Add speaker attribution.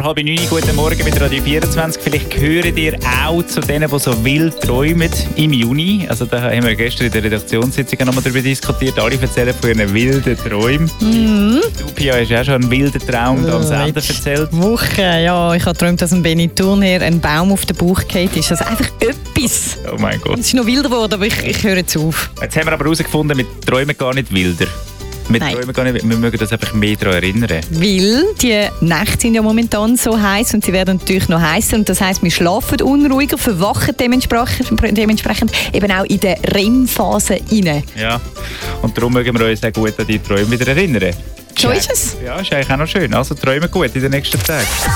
Speaker 1: vor 8:30 guten Morgen mit Radio 24. Vielleicht gehören ihr auch zu denen, die so wild träumen im Juni. Also da haben wir gestern in der Redaktionssitzung nochmal darüber diskutiert. Alle erzählen von ihren wilden Träumen. Du, Pia, hast auch schon einen wilden Traum da am Sender erzählt.
Speaker 2: Wochen, ja. Ich habe geträumt, dass ein Benny Thurnherr ein Baum auf den Bauch gefallen ist. Also einfach etwas.
Speaker 1: Oh mein Gott.
Speaker 2: Es ist noch wilder geworden, aber ich höre jetzt auf.
Speaker 1: Jetzt haben wir aber herausgefunden, wir träumen gar nicht wilder. Wir mögen uns einfach mehr daran erinnern.
Speaker 2: Weil die Nächte sind ja momentan so heiß und sie werden natürlich noch heißer. Und das heisst, wir schlafen unruhiger, verwachen dementsprechend eben auch in der REM-Phase rein.
Speaker 1: Ja, und darum mögen wir uns auch gut an die Träume wieder erinnern.
Speaker 2: So ist es.
Speaker 1: Ja, ist eigentlich auch noch schön. Also träumen gut in den nächsten Tagen.